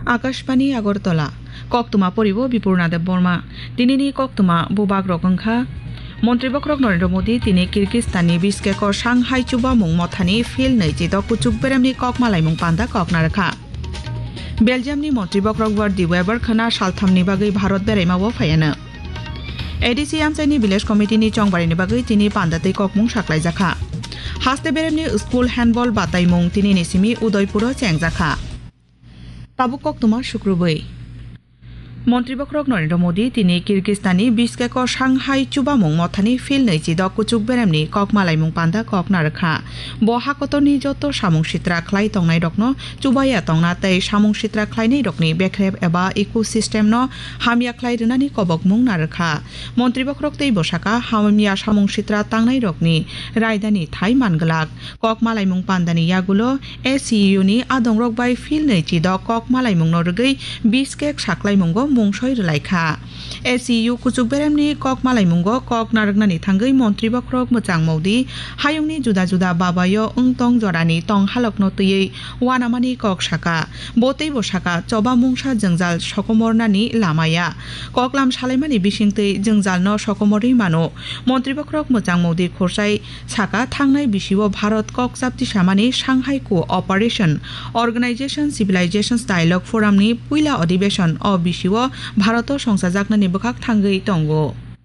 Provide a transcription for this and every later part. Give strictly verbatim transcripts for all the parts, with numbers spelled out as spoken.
আকাশবাণী আগরতলা কক্তমা পরিব বিপুরনাদেব বর্মা দিনিনি কক্তমা বুবাক রকংখা মন্ত্রীবক্রক নরেন্দ্র মোদী তিনি কিরগিস্তাননি বিশকেকর Shanghai চুবামুং মথানি feel নৈজিত কুচুক বেরামনি ককমালাইমুং পান্দা ককনারখা বেলজিয়ামनि মন্ত্রীবক্রক Vardy weber खना सालथामनि बागै भारत बेरायमावो फायानो एडिसि आमसाइनि विलेज कमिटिनि चंबारिनि बागै तिनि पान्दातै ककमुं साख्लायजाखा हास्ते बेरेमनि स्कुल हैंडबल बातायमुं तिनि निसिमि उदयपुरो चेंगजाखा ताबुक कक्तमा शुक्रबै মন্ত্রীবক্রক নরেন্দ্র মোদী তিনি কিরগিস্তানি বিশকেকর সাংহাই চুবামুং মথানি ফিল নৈজিদ কুচুক বেরামনি ককমালাইমুং পান্দা ককনারখা বহাকতনি যত সামুং সিত্রা খ্লাই তংনাই রকন চুবাইয়া তংনা তৈ সামুং সিত্রা খ্লাইनै রকনি বেख्रेब एबा इकोसिस्टेम न हामिया ख्लाई रनानि कबकमुं नारखा মন্ত্রীবক্রক তৈ বসাকা হামিয়া সামুং সিত্রা তাंनाय রকনি রায়দানি থাই মানগলাক ককমালাইমুং পান্দানি ইয়াগুলো এসইউ नि আদংরক বাই ফিল নৈজিদ ককমালাইমুং নরগৈ বিশকেক সাকলাইমুंगो मुंसय रलायखा एसइउ कुचुक बेरामनि कक मालायमुंगो कक नारगनानि थांगै मन्त्रीबक्रक मोजां मौदी हायुंनि जुदा जुदा बाबायो उंतं जरानि तं हालकनो तयै वानामानि कक साका बतै बसाका चबा मुंसा जंजाल सकमरनानि लामाया ककलाम सालायमानि बिसिंतै जंजालनो सकमरै मानो मन्त्रीबक्रक मोजां मौदी खरसाय साका थांनाय बिसिव भारत कक जाप्तिसामानि सांहाय को ऑपरेशन ऑर्गेनाइजेशन सिविलाइजेशंस डायलग फोरामनि पुइला अधिवेशन अ बिसिव भारत संसाजाकनानि बखाक थांगै दंगो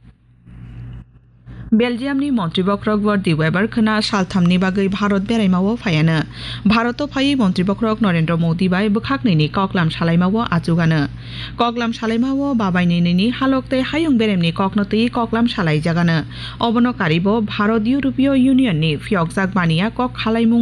बेलजियामनि मन्त्रीबक्रक वार्डी वेबर खना सालथामनि बागै भारत बेरायमावो फायानो भारत फायै मन्त्रीबक्रक नरेंद्र मोदी बाय बखाकनैनि ककलाम सालायमावो आजुगानो ककलाम सालायमावो बाबायनैनि हालकतै हायुं बेरेमनि ककनतै ककलाम सालायजागानो अबनो कारिबो भारत यूरोपीय यूनियननि फियकजाक बानिया कक खालायमुं